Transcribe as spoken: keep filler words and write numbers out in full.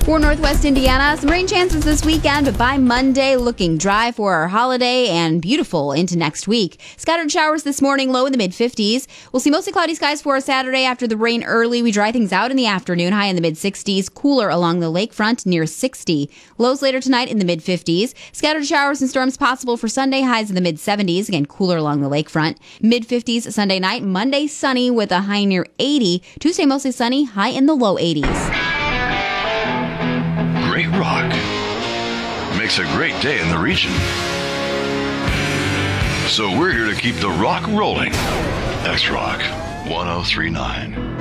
For Northwest Indiana, some rain chances this weekend, but by Monday, looking dry for our holiday and beautiful into next week. Scattered showers this morning, low in the mid fifties. We'll see mostly cloudy skies for Saturday after the rain early. We dry things out in the afternoon, high in the mid sixties. Cooler along the lakefront, near sixty. Lows later tonight in the mid fifties. Scattered showers and storms possible for Sunday, highs in the mid seventies. Again, cooler along the lakefront. mid fifties Sunday night. Monday, sunny with a high near eighty. Tuesday, mostly sunny, high in the low eighties. Great rock makes a great day in the region. So we're here to keep the rock rolling. X-Rock one oh three point nine.